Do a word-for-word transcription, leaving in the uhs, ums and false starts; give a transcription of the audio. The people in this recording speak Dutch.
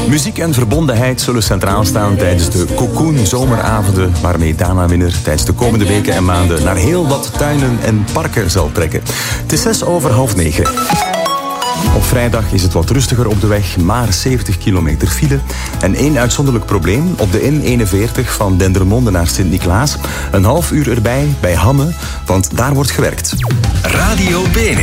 Muziek en verbondenheid zullen centraal staan tijdens de Cocoon zomeravonden, waarmee Dana Winner tijdens de komende weken en maanden naar heel wat tuinen en parken zal trekken. Het is zes over half negen. Op vrijdag is het wat rustiger op de weg, maar zeventig kilometer file. En één uitzonderlijk probleem op de N eenenveertig van Dendermonde naar Sint-Niklaas. Een half uur erbij bij Hamme, want daar wordt gewerkt. Radio Bene.